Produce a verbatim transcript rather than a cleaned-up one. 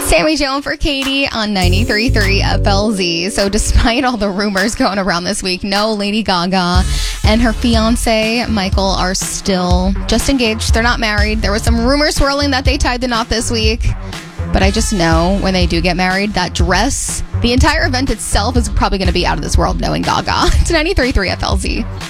Sammy Joan for Katie on ninety-three point three F L Z. So despite all the rumors going around this week, no, Lady Gaga and her fiance Michael are still just engaged. They're not married. There was some rumors swirling that they tied the knot this week. But I just know when they do get married, that dress, the entire event itself is probably going to be out of this world knowing Gaga. It's ninety-three point three F L Z.